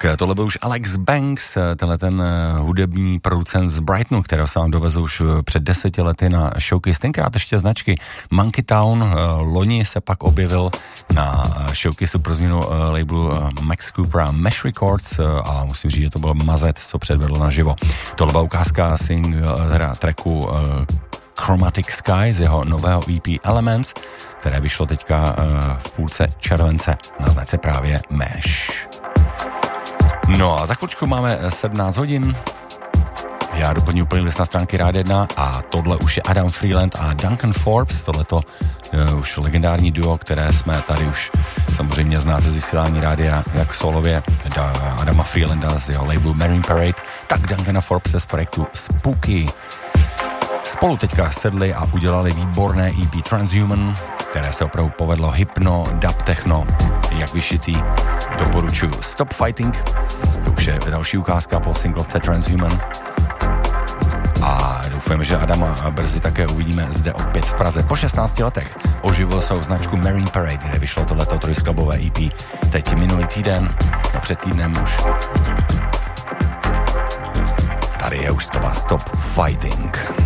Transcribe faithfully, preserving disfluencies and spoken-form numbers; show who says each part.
Speaker 1: Tak tohle byl už Alex Banks, tenhle ten hudební producent z Brightonu, kterého se vám dovezl už před deseti lety na showcase. Tenkrát ještě značky Monkey Town, loni se pak objevil na showcaseu pro změnu labelu Max Cooper a Mesh Records a musím říct, že to byl mazec, co předvedl naživo. Tohle byla ukázka sing, teda tracku Chromatic Sky z jeho nového E P Elements, které vyšlo teďka v půlce července na značce právě Mesh. No a za chvíličku máme sedmnáct hodin. Já doplním úplně list na stránky Rádia jedna a tohle už je Adam Freeland a Duncan Forbes, tohleto uh, už legendární duo, které jsme tady už samozřejmě znáte z vysílání rádia, jak solově da, Adama Freelanda z jeho labelu Marine Parade, tak Duncana Forbese z projektu Spooky. Spolu teďka sedli a udělali výborné E P Transhuman, které se opravdu povedlo hypno, dub techno, jak vyšitý. Doporučuji Stop Fighting, to už je další ukázka po singlovce Transhuman. A doufujeme, že Adama brzy také uvidíme zde opět v Praze. Po šestnácti letech oživil svou značku Marine Parade, kde vyšlo tohleto trojskladbové E P teď minulý týden, a před týdnem už. Tady je už skladba Stop Fighting.